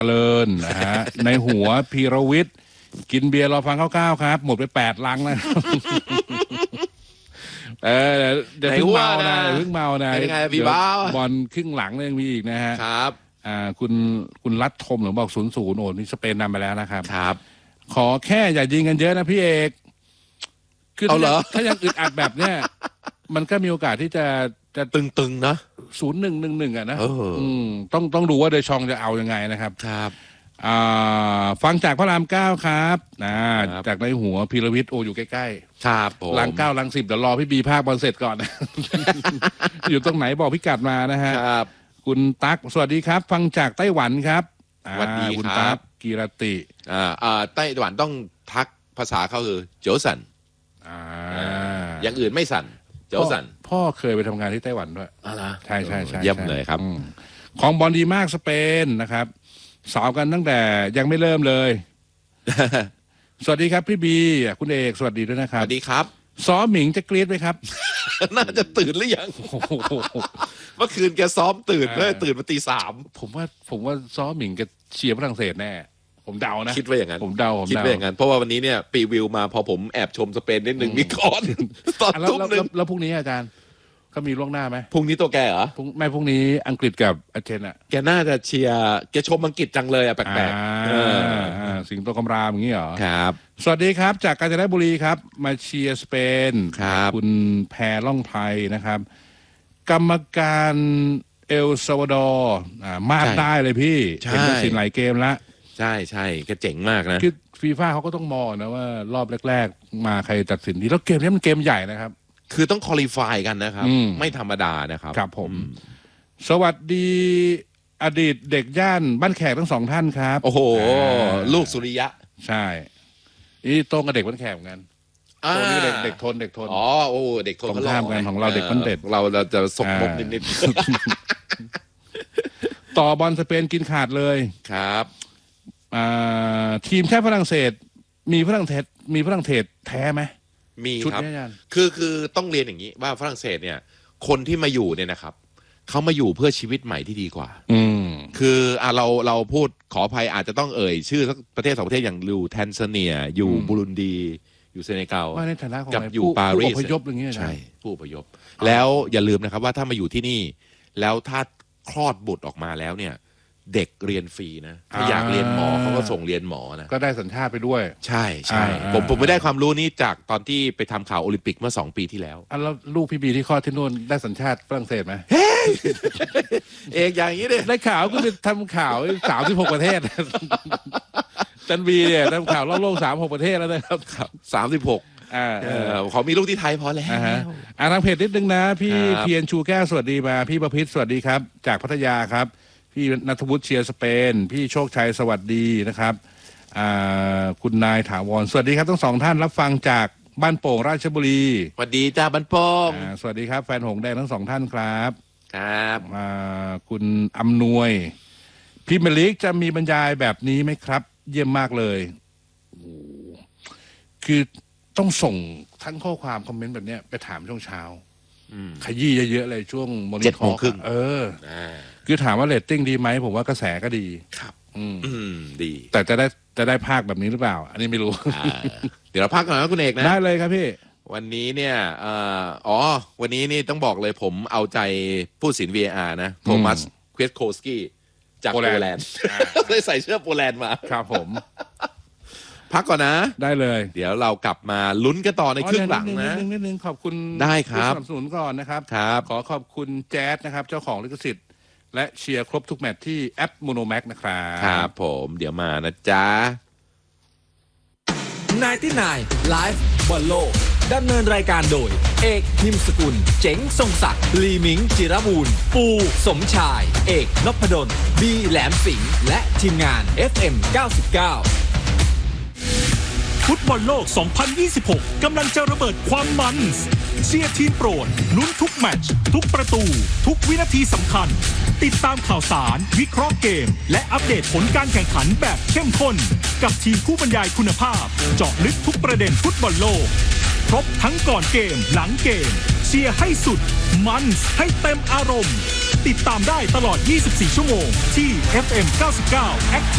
เลินนะฮะ ในหัวพีรวิทย์กินเบียร์รอฟังข้าวๆครับหมดไป8 ลังแล้วเดี๋ยวเพิ่งเมานะเพิ่งเมานะยังไงพี่บ้าบอลครึ่งหลังยังมีอีกนะฮะครับคุณรัฐทมหรือบอก0-0โอ้นี่สเปนนำไปแล้วนะครับครับขอแค่อย่ายิงกันเยอะนะพี่เอกคือถ้ายังอึดอัดแบบเนี้ยมันก็มีโอกาสที่จะตึงๆนะ 0-1-1-1อ่ะนะต้องดูว่าเดชองจะเอายังไงนะครับครับฟังจากพระราม9ครับจากในหัวพีรวิทย์โออยู่ใกล้ๆครับผมหลัง9หลัง10เดี๋ยวรอพี่บีภาคบอลเสร็จก่อน อยู่ตรงไหนบอกพิกัดมานะฮะครับคุณตั๊กสวัสดีครับฟังจากไต้หวันครับสวัสดีคุณตั๊กกีรติไต้หวันต้องทักภาษาเขาคือโจสันอย่างอื่นไม่สั่นโจสันพ่อเคยไปทำงานที่ไต้หวันด้วยใช่เยี่ยมเลยครับของบอลดีมากสเปนนะครับสาวกันตั้งแต่ยังไม่เริ่มเลย สวัสดีครับพี่บีคุณเอกสวัสดีด้วยนะครับสวัสดีครับซ้อมหมิงจะกรี๊ดไหมครับน่าจะตื่นหรือยังเมื่อคืนแกซ้อมตื่นเลยตื่นมาตี 3 ผมว่าซ้อมหมิงแกเชียร์ฝรั่งเศสแน่ผมเดานะคิดว่าอย่างนั้นผมเดาคิดว่าอย่างนั้นเพราะว่าวันนี้เนี่ยปีวิวมาพอผมแอบชมสเปนนิดหนึ่งมีก่อนตอนทุ่มหนึ่งแล้วพรุ่งนี้อาจารย์เขามีล่วงหน้าไหมพรุ่งนี้ตัวแกเหรอไม่พรุ่งนี้อังกฤษกับอาร์เจนอ่ะแกน่าจะเชียร์แกชมอังกฤษจังเลยอ่ะแปลกๆสิงโตคำรามอย่างนี้เหรอครับสวัสดีครับจากกาญจนบุรีครับมาเชียร์สเปนครับคุณแพรล่องไพรนะครับกรรมการเอลซัลวาดอร์มาดได้เลยพี่เห็นตัดสินหลายเกมแล้วใช่แกเจ๋งมากนะคือฟีฟ่าเขาก็ต้องมองนะว่ารอบแรกๆมาใครตัดสินดีแล้วเกมนี้มันเกมใหญ่นะครับคือต้องคุริฟายกันนะครับไม่ธรรมดานะครับครับผมสวัสดีอดีตเด็กย่านบ้านแขกทั้งสองท่านครับโอ้โหลูกสุริยะใช่นี่โต้งกับเด็กบ้านแขกเหมือนกันโต้งนี่เด็กทนอ๋อโอ้เด็กทนก็ข้ามกันของเราเด็กบ้านเด็ดเราจะสกมกนิดๆต่อบอลสเปนกินขาดเลยครับทีมชาติฝรั่งเศสมีฝรั่งเศสแท้ไหมมีครับคือต้องเรียนอย่างนี้ว่าฝรั่งเศสเนี่ยคนที่มาอยู่เนี่ยนะครับเขามาอยู่เพื่อชีวิตใหม่ที่ดีกว่าคือเราพูดขออภัยอาจจะต้องเอ่ยชื่อสักประเทศ2ประเทศอย่างอยู่แทนซาเนียอยู่บูรุนดีอยู่เซเนกัลกับอยู่ปารีสผู้อพยพอย่างเงี้ยใช่ผู้อพยพแล้วอย่าลืมนะครับว่าถ้ามาอยู่ที่นี่แล้วถ้าคลอดบุตรออกมาแล้วเนี่ยเด็กเรียนฟรีนะถ้าอยากเรียนหมอเขาก็ส่งเรียนหมอนะก็ได้สัญชาติไปด้วยใช่ผมไม่ได้ความรู้นี้จากตอนที่ไปทำข่าวโอลิมปิกเมื่อ2 ปีที่แล้วแล้วลูกพี่บีที่คลอดที่นู่นได้สัญชาติฝรั่งเศสไหมเอกอย่างนี้เลยได้ข่าวก็ไปทำข่าว36 ประเทศจันบีเนี่ยทำข่าวโลก36 ประเทศแล้วนะครับ 36เขามีลูกที่ไทยพอแล้วทางเพจนิดนึงนะพี่เพียรชูแก้วสวัสดีมาพี่ประพิษสวัสดีครับจากพัทยาครับพี่ณัฐวุฒิเชียร์สเปนพี่โชคชัยสวัสดีนะครับคุณนายถาวรสวัสดีครับทั้งสองท่านรับฟังจากบ้านโป่งราชบุรีสวัสดีจ้าบ้านโป่งสวัสดีครับแฟนหงแดงทั้งสองท่านครับครับคุณอำนวยพี่เมลิกจะมีบรรยายแบบนี้ไหมครับเยี่ยมมากเลยคือต้องส่งทั้งข้อความคอมเมนต์แบบนี้ไปถามช่วงเช้าขยี้เยอะๆเลยช่วงมอนิเตอร์คือถามว่าเรตติ้งดีไหมผมว่ากระแสก็ดีครับดีแต่จะได้ภาคแบบนี้หรือเปล่าอันนี้ไม่รู้เดี๋ยวเราพักก่อนนะคุณเอกนะได้เลยครับพี่วันนี้เนี่ยวันนี้นี่ต้องบอกเลยผมเอาใจผู้สิน VAR นะโทมัสเควิสโคสกี้จากโปแลนด์เลยใส่เสื้อโปแลนด์มาครับผมพักก่อนนะได้เลยเดี๋ยวเรากลับมาลุ้นกันต่อในครึ่งหลังนะนิดนึงขอบคุณได้ครับสนับสนุนก่อนนะครับขอขอบคุณแจ๊สนะครับเจ้าของลิขสิทธิ์และเชียร์ครบทุกแมตช์ที่แอปโมโนแม็กนะครับครับผมเดี๋ยวมานะจ๊ะ 99 ไลฟ์บอลโลกดำเนินรายการโดยเอกนิมสกุลเจ๋งทรงศักดิ์ลีมิงจิรบูรณ์ปูสมชายเอกนพดลบีแหลมสิงห์และทีมงาน FM 99 ฟุตบอลโลก 2026 กำลังจะระเบิดความมันเชียร์ทีมโปรดลุ้นทุกแมตช์ทุกประตูทุกวินาทีสำคัญติดตามข่าวสารวิเคราะห์เกมและอัปเดตผลการแข่งขันแบบเข้มข้นกับทีมผู้บรรยายคุณภาพเจาะลึกทุกประเด็นฟุตบอลโลกครบทั้งก่อนเกมหลังเกมเชียร์ให้สุดมันให้เต็มอารมณ์ติดตามได้ตลอด 24 ชั่วโมงที่ FM 99